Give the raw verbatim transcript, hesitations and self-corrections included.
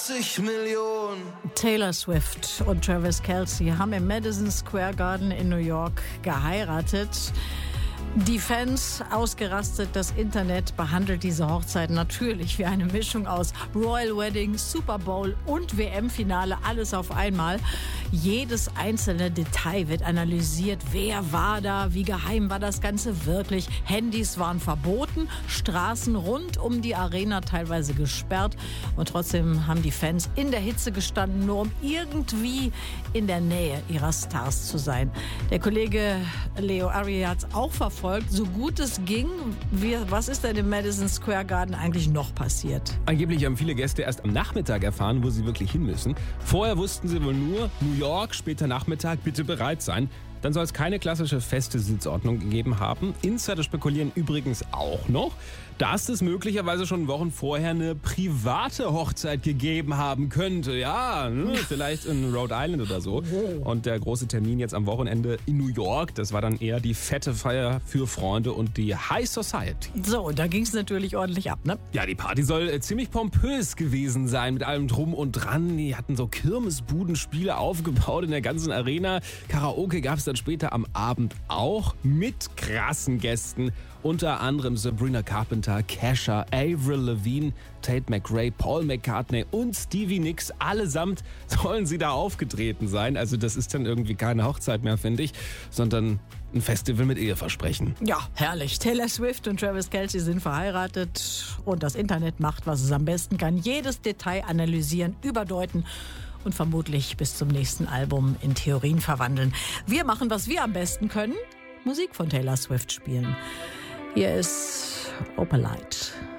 Millionen. Taylor Swift und Travis Kelce haben im Madison Square Garden in New York geheiratet. Die Fans ausgerastet, das Internet behandelt diese Hochzeit natürlich wie eine Mischung aus Royal Wedding, Super Bowl und W M-Finale, alles auf einmal. Jedes einzelne Detail wird analysiert. Wer war da? Wie geheim war das Ganze wirklich? Handys waren verboten, Straßen rund um die Arena teilweise gesperrt. Und trotzdem haben die Fans in der Hitze gestanden, nur um irgendwie in der Nähe ihrer Stars zu sein. Der Kollege Leo Ari hat es auch verfolgt. So gut es ging. Wie, was ist denn im Madison Square Garden eigentlich noch passiert? Angeblich haben viele Gäste erst am Nachmittag erfahren, wo sie wirklich hin müssen. Vorher wussten sie wohl nur, New York, später Nachmittag, bitte bereit sein. Dann soll es keine klassische feste Sitzordnung gegeben haben. Insider spekulieren übrigens auch noch, dass es möglicherweise schon Wochen vorher eine private Hochzeit gegeben haben könnte. Ja, ne, vielleicht in Rhode Island oder so. Und der große Termin jetzt am Wochenende in New York, das war dann eher die fette Feier für Freunde und die High Society. So, da ging es natürlich ordentlich ab, ne? Ja, die Party soll äh, ziemlich pompös gewesen sein mit allem Drum und Dran. Die hatten so Kirmesbudenspiele aufgebaut in der ganzen Arena. Karaoke gab es dann später am Abend auch mit krassen Gästen. Unter anderem Sabrina Carpenter, Kesha, Avril Lavigne, Tate McRae, Paul McCartney und Stevie Nicks. Allesamt sollen sie da aufgetreten sein. Also das ist dann irgendwie keine Hochzeit mehr, finde ich, sondern ein Festival mit Eheversprechen. Ja, herrlich. Taylor Swift und Travis Kelce sind verheiratet und das Internet macht, was es am besten kann. Jedes Detail analysieren, überdeuten und vermutlich bis zum nächsten Album in Theorien verwandeln. Wir machen, was wir am besten können, Musik von Taylor Swift spielen. Hier ist Opalite.